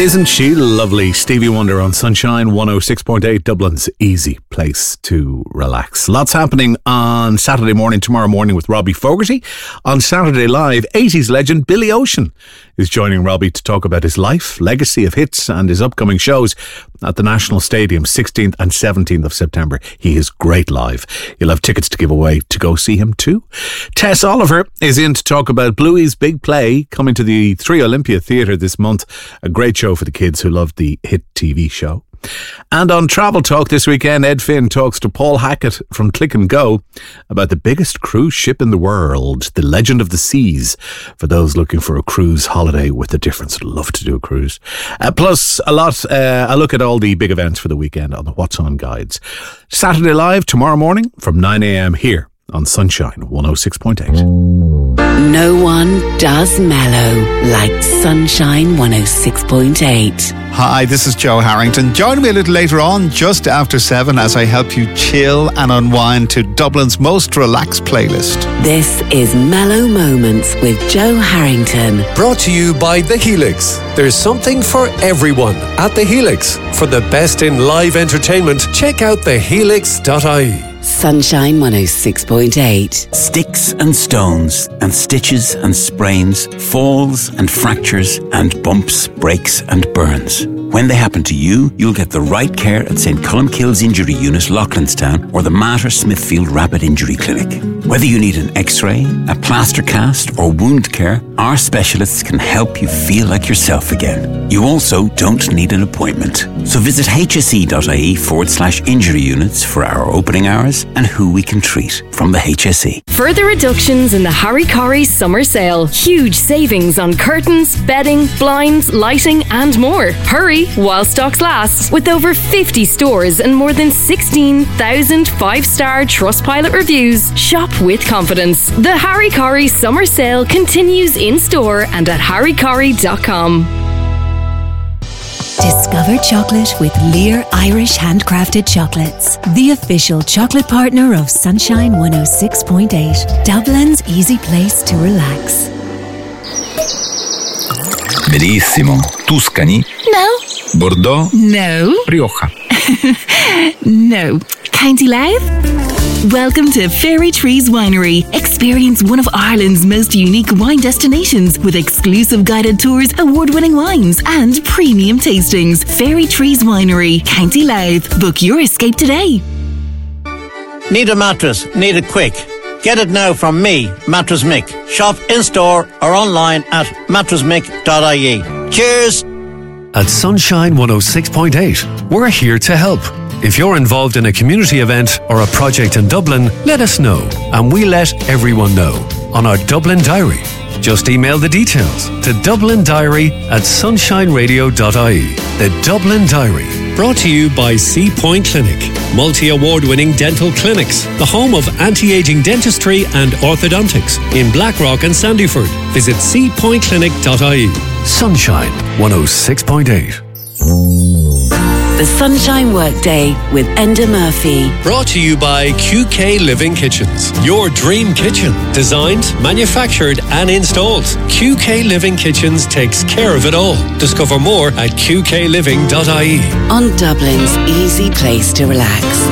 Isn't she lovely? Stevie Wonder on Sunshine 106.8, Dublin's easy place to relax. Lots happening on Saturday morning, tomorrow morning with Robbie Fogarty. On Saturday Live, 80s legend Billy Ocean is joining Robbie to talk about his life, legacy of hits and his upcoming shows at the National Stadium, 16th and 17th of September. He is great live. You'll have tickets to give away to go see him too. Tess Oliver is in to talk about Bluey's big play coming to the 3 Olympia Theatre this month. A great show for the kids who loved the hit TV show. And on Travel Talk this weekend, Ed Finn talks to Paul Hackett from Click and Go about the biggest cruise ship in the world, the Legend of the Seas, for those looking for a cruise holiday with a difference. I'd love to do a cruise. Plus, a look at all the big events for the weekend on the What's On guides. Saturday Live tomorrow morning from 9 a.m. here on Sunshine 106.8. No one does mellow like Sunshine 106.8. Hi, this is Joe Harrington. Join me a little later on, just after 7, as I help you chill and unwind to Dublin's most relaxed playlist. This is Mellow Moments with Joe Harrington. Brought to you by The Helix. There's something for everyone at The Helix. For the best in live entertainment, check out thehelix.ie. Sunshine 106.8. Sticks and stones and stitches and sprains, falls and fractures and bumps, breaks and burns. When they happen to you, you'll get the right care at St. Columkille's Injury Unit, Loughlinstown, or the Mater Smithfield Rapid Injury Clinic. Whether you need an X-ray, a plaster cast or wound care, our specialists can help you feel like yourself again. You also don't need an appointment. So visit hse.ie/injury units for our opening hours and who we can treat from the HSE. Further reductions in the Harry Corrie summer sale. Huge savings on curtains, bedding, blinds, lighting and more. Hurry while stocks last. With over 50 stores and more than 16,000 5-star Trustpilot reviews, shop with confidence. The Harry Corrie summer sale continues in store and at harrycorrie.com. Discover chocolate with Lear Irish Handcrafted Chocolates, the official chocolate partner of Sunshine 106.8, Dublin's easy place to relax. Benissimo. Tuscany? No. Bordeaux? No. Rioja? No. County Louth? Welcome to Fairy Trees Winery. Experience one of Ireland's most unique wine destinations with exclusive guided tours, award-winning wines and premium tastings. Fairy Trees Winery, County Louth. Book your escape today. Need a mattress? Need it quick? Get it now from me, Mattress Mick. Shop in-store or online at mattressmick.ie. Cheers! At Sunshine 106.8, we're here to help. If you're involved in a community event or a project in Dublin, let us know and we let everyone know on our Dublin Diary. Just email the details to dublindiary@sunshineradio.ie. The Dublin Diary. Brought to you by Sea Point Clinic, multi-award-winning dental clinics, the home of anti-aging dentistry and orthodontics in Blackrock and Sandyford. Visit seapointclinic.ie. Sunshine 106.8. The Sunshine Workday with Enda Murphy. Brought to you by QK Living Kitchens. Your dream kitchen. Designed, manufactured and installed. QK Living Kitchens takes care of it all. Discover more at qkliving.ie. On Dublin's easy place to relax.